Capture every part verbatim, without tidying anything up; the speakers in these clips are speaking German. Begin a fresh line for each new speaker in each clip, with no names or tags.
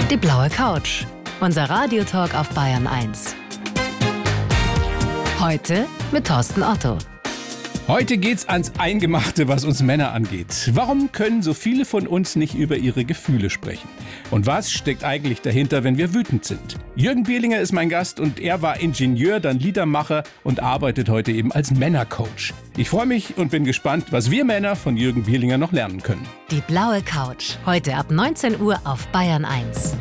Die blaue Couch. Unser Radiotalk auf Bayern eins. Heute mit Thorsten Otto.
Heute geht's ans Eingemachte, was uns Männer angeht. Warum können so viele von uns nicht über ihre Gefühle sprechen? Und was steckt eigentlich dahinter, wenn wir wütend sind? Jürgen Bielinger ist mein Gast und er war Ingenieur, dann Liedermacher und arbeitet heute eben als Männercoach. Ich freue mich und bin gespannt, was wir Männer von Jürgen Bielinger noch lernen können.
Die blaue Couch. Heute ab neunzehn Uhr auf Bayern eins.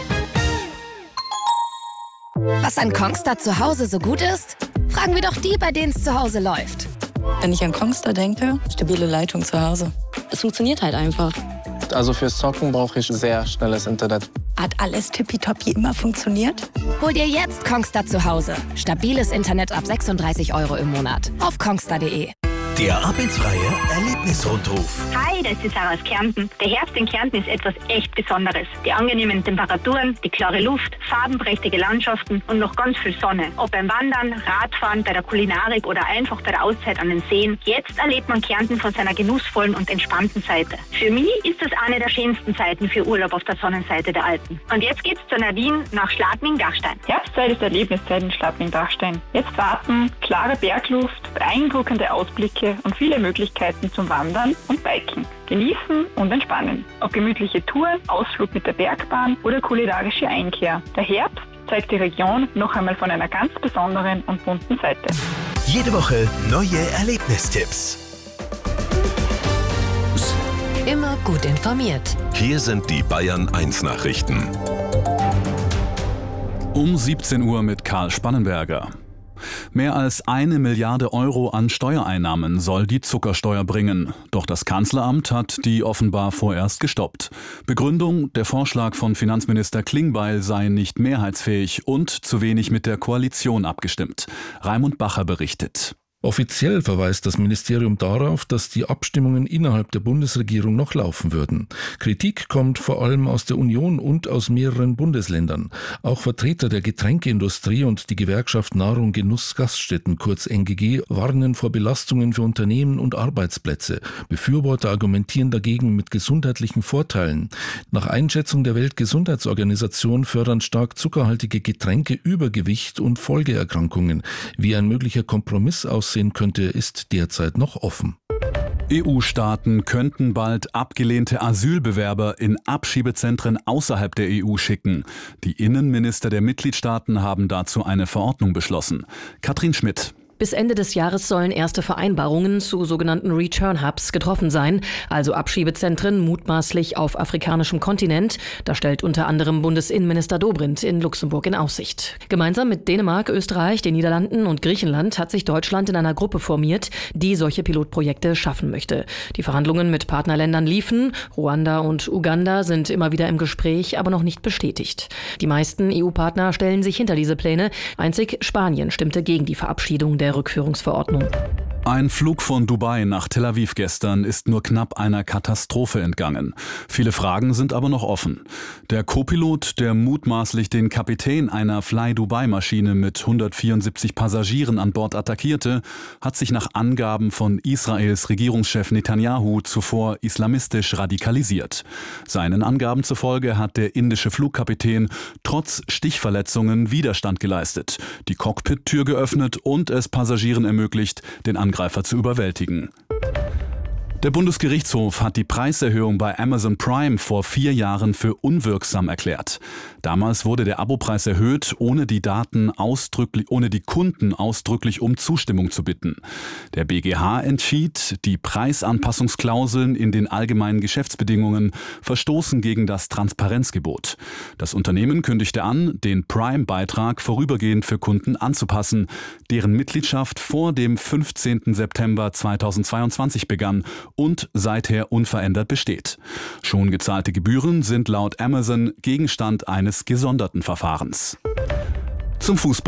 Was an Kongstar zu Hause so gut ist? Fragen wir doch die, bei denen es zu Hause läuft.
Wenn ich an Kongstar denke, stabile Leitung zu Hause. Es funktioniert halt einfach.
Also fürs Zocken brauche ich sehr schnelles Internet.
Hat alles tippitoppi immer funktioniert?
Hol dir jetzt Kongstar zu Hause. Stabiles Internet ab sechsunddreißig Euro im Monat. Auf kongstar punkt de.
Der arbeitsfreie Erlebnisrundruf.
Hi, das ist Sarah aus Kärnten. Der Herbst in Kärnten ist etwas echt Besonderes. Die angenehmen Temperaturen, die klare Luft, farbenprächtige Landschaften und noch ganz viel Sonne. Ob beim Wandern, Radfahren, bei der Kulinarik oder einfach bei der Auszeit an den Seen. Jetzt erlebt man Kärnten von seiner genussvollen und entspannten Seite. Für mich ist das eine der schönsten Zeiten für Urlaub auf der Sonnenseite der Alpen. Und jetzt geht's zu Nadine nach Schladming-Dachstein.
Herbstzeit ist Erlebniszeit in Schladming-Dachstein. Jetzt warten klare Bergluft, beeindruckende Ausblicke und viele Möglichkeiten zum Wandern und Biken. Genießen und entspannen. Ob gemütliche Touren, Ausflug mit der Bergbahn oder kulinarische Einkehr. Der Herbst zeigt die Region noch einmal von einer ganz besonderen und bunten Seite.
Jede Woche neue Erlebnistipps.
Immer gut informiert.
Hier sind die Bayern eins Nachrichten.
Um siebzehn Uhr mit Karl Spannenberger. Mehr als eine Milliarde Euro an Steuereinnahmen soll die Zuckersteuer bringen. Doch das Kanzleramt hat die offenbar vorerst gestoppt. Begründung: Der Vorschlag von Finanzminister Klingbeil sei nicht mehrheitsfähig und zu wenig mit der Koalition abgestimmt. Raimund Bacher berichtet.
Offiziell verweist das Ministerium darauf, dass die Abstimmungen innerhalb der Bundesregierung noch laufen würden. Kritik kommt vor allem aus der Union und aus mehreren Bundesländern. Auch Vertreter der Getränkeindustrie und die Gewerkschaft Nahrung Genuss Gaststätten, kurz N G G, warnen vor Belastungen für Unternehmen und Arbeitsplätze. Befürworter argumentieren dagegen mit gesundheitlichen Vorteilen. Nach Einschätzung der Weltgesundheitsorganisation fördern stark zuckerhaltige Getränke Übergewicht und Folgeerkrankungen. Wie ein möglicher Kompromiss aussehen könnte, ist derzeit noch offen.
E U-Staaten könnten bald abgelehnte Asylbewerber in Abschiebezentren außerhalb der E U schicken. Die Innenminister der Mitgliedstaaten haben dazu eine Verordnung beschlossen. Katrin Schmidt.
Bis Ende des Jahres sollen erste Vereinbarungen zu sogenannten Return-Hubs getroffen sein, also Abschiebezentren mutmaßlich auf afrikanischem Kontinent. Das stellt unter anderem Bundesinnenminister Dobrindt in Luxemburg in Aussicht. Gemeinsam mit Dänemark, Österreich, den Niederlanden und Griechenland hat sich Deutschland in einer Gruppe formiert, die solche Pilotprojekte schaffen möchte. Die Verhandlungen mit Partnerländern liefen. Ruanda und Uganda sind immer wieder im Gespräch, aber noch nicht bestätigt. Die meisten E U-Partner stellen sich hinter diese Pläne. Einzig Spanien stimmte gegen die Verabschiedung der Rückführungsverordnung.
Ein Flug von Dubai nach Tel Aviv gestern ist nur knapp einer Katastrophe entgangen. Viele Fragen sind aber noch offen. Der Co-Pilot, der mutmaßlich den Kapitän einer Fly-Dubai-Maschine mit hundertvierundsiebzig Passagieren an Bord attackierte, hat sich nach Angaben von Israels Regierungschef Netanyahu zuvor islamistisch radikalisiert. Seinen Angaben zufolge hat der indische Flugkapitän trotz Stichverletzungen Widerstand geleistet, die Cockpit-Tür geöffnet und es Passagieren ermöglicht, den Angreifer zu überwältigen. Der Bundesgerichtshof hat die Preiserhöhung bei Amazon Prime vor vier Jahren für unwirksam erklärt. Damals wurde der Abopreis erhöht, ohne die Daten ausdrücklich, ohne die Kunden ausdrücklich um Zustimmung zu bitten. Der B G H entschied, die Preisanpassungsklauseln in den allgemeinen Geschäftsbedingungen verstoßen gegen das Transparenzgebot. Das Unternehmen kündigte an, den Prime-Beitrag vorübergehend für Kunden anzupassen, deren Mitgliedschaft vor dem fünfzehnten September zweitausendzweiundzwanzig begann und seither unverändert besteht. Schon gezahlte Gebühren sind laut Amazon Gegenstand eines gesonderten Verfahrens. Zum Fußball.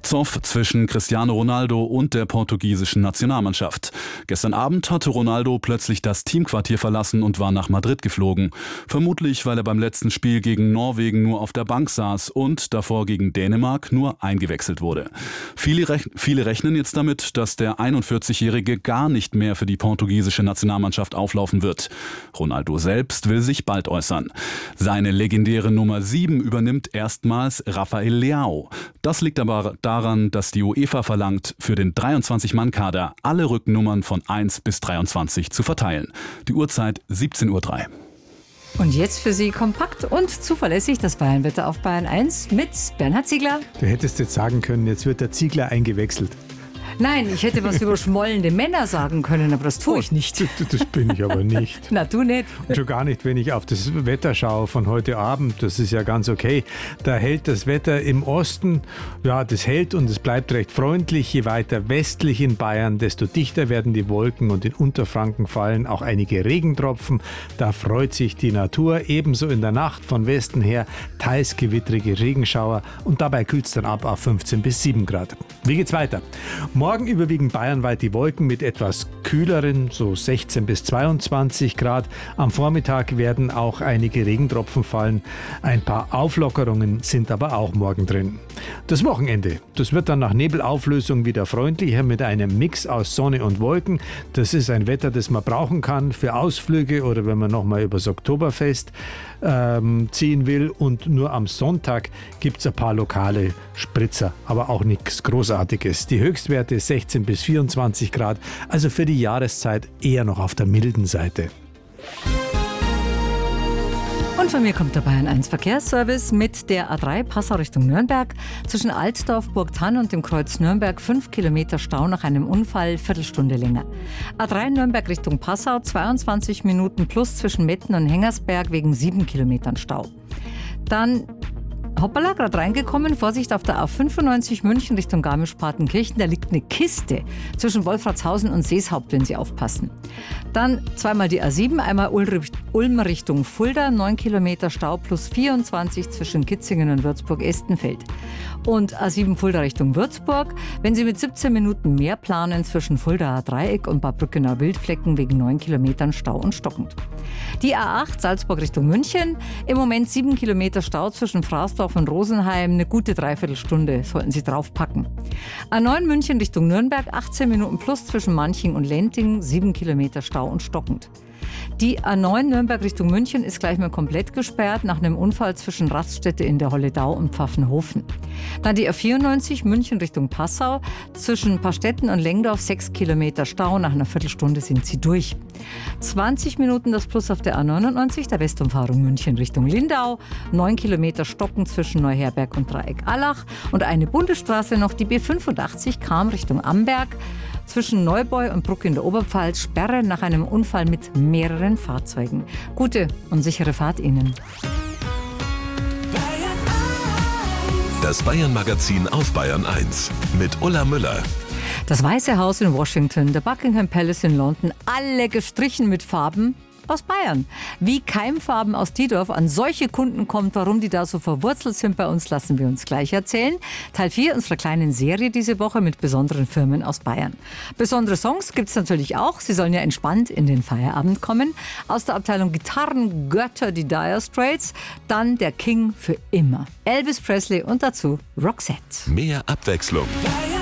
Zoff zwischen Cristiano Ronaldo und der portugiesischen Nationalmannschaft. Gestern Abend hatte Ronaldo plötzlich das Teamquartier verlassen und war nach Madrid geflogen. Vermutlich, weil er beim letzten Spiel gegen Norwegen nur auf der Bank saß und davor gegen Dänemark nur eingewechselt wurde. Viele, rech- viele rechnen jetzt damit, dass der einundvierzigjährige gar nicht mehr für die portugiesische Nationalmannschaft auflaufen wird. Ronaldo selbst will sich bald äußern. Seine legendäre Nummer sieben übernimmt erstmals Rafael Leao. Das liegt aber daran, dass die UEFA verlangt, für den dreiundzwanzig-Mann-Kader alle Rückennummern von eins bis dreiundzwanzig zu verteilen. Die Uhrzeit siebzehn Uhr drei.
Und jetzt für Sie kompakt und zuverlässig das Bayernwetter auf Bayern eins mit Bernhard Ziegler.
Du hättest jetzt sagen können, jetzt wird der Ziegler eingewechselt.
Nein, ich hätte was über schmollende Männer sagen können, aber das tue ich nicht.
Oh, das bin ich aber nicht.
Na, du nicht.
Und schon gar nicht, wenn ich auf das Wetter schaue von heute Abend. Das ist ja ganz okay. Da hält das Wetter im Osten, ja, das hält und es bleibt recht freundlich. Je weiter westlich in Bayern, desto dichter werden die Wolken und in Unterfranken fallen auch einige Regentropfen. Da freut sich die Natur. Ebenso in der Nacht von Westen her teils gewittrige Regenschauer und dabei kühlt es dann ab auf fünfzehn bis sieben Grad. Wie geht's weiter? Morgen überwiegen bayernweit die Wolken mit etwas kühleren, so sechzehn bis zweiundzwanzig Grad. Am Vormittag werden auch einige Regentropfen fallen. Ein paar Auflockerungen sind aber auch morgen drin. Das Wochenende, das wird dann nach Nebelauflösung wieder freundlicher mit einem Mix aus Sonne und Wolken. Das ist ein Wetter, das man brauchen kann für Ausflüge oder wenn man nochmal übers Oktoberfest ähm, ziehen will. Und nur am Sonntag gibt es ein paar lokale Spritzer, aber auch nichts Großartiges. Die Höchstwerte sechzehn bis vierundzwanzig Grad, also für die Jahreszeit eher noch auf der milden Seite.
Und von mir kommt der Bayern eins Verkehrsservice mit der A drei Passau Richtung Nürnberg. Zwischen Altdorf, Burgthann und dem Kreuz Nürnberg fünf Kilometer Stau nach einem Unfall, Viertelstunde länger. A drei Nürnberg Richtung Passau zweiundzwanzig Minuten plus zwischen Metten und Hengersberg wegen sieben Kilometern Stau. Dann hoppala, gerade reingekommen. Vorsicht auf der A fünfundneunzig München Richtung Garmisch-Partenkirchen. Da liegt eine Kiste zwischen Wolfratshausen und Seeshaupt, wenn Sie aufpassen. Dann zweimal die A sieben, einmal Ulm Richtung Fulda, neun Kilometer Stau plus vierundzwanzig zwischen Kitzingen und Würzburg-Estenfeld. Und A sieben Fulda Richtung Würzburg, wenn Sie mit siebzehn Minuten mehr planen zwischen Fuldaer Dreieck und Bad Brückener Wildflecken wegen neun Kilometern Stau und stockend. Die A acht Salzburg Richtung München, im Moment sieben Kilometer Stau zwischen Fraßdorf und Rosenheim, eine gute Dreiviertelstunde sollten Sie draufpacken. A neun München Richtung Nürnberg, achtzehn Minuten plus zwischen Manching und Lenting, sieben Kilometer Stau und stockend. Die A neun Nürnberg Richtung München ist gleich mal komplett gesperrt nach einem Unfall zwischen Raststätte in der Holledau und Pfaffenhofen. Dann die A vierundneunzig München Richtung Passau, zwischen Pastetten und Lengdorf sechs Kilometer Stau, nach einer Viertelstunde sind sie durch. zwanzig Minuten das Plus auf der A neunundneunzig, der Westumfahrung München Richtung Lindau, neun Kilometer Stocken zwischen Neuherberg und Dreieck Allach und eine Bundesstraße noch, die B fünfundachtzig kam Richtung Amberg. Zwischen Neubeu und Bruck in der Oberpfalz Sperre nach einem Unfall mit mehreren Fahrzeugen. Gute und sichere Fahrt Ihnen.
Das Bayern-Magazin auf Bayern eins mit Ulla Müller.
Das Weiße Haus in Washington, der Buckingham Palace in London, alle gestrichen mit Farben aus Bayern. Wie Keimfarben aus Diedorf an solche Kunden kommt, warum die da so verwurzelt sind bei uns, lassen wir uns gleich erzählen. Teil vier unserer kleinen Serie diese Woche mit besonderen Firmen aus Bayern. Besondere Songs gibt es natürlich auch. Sie sollen ja entspannt in den Feierabend kommen. Aus der Abteilung Gitarren Götter die Dire Straits. Dann der King für immer, Elvis Presley und dazu Roxette.
Mehr Abwechslung.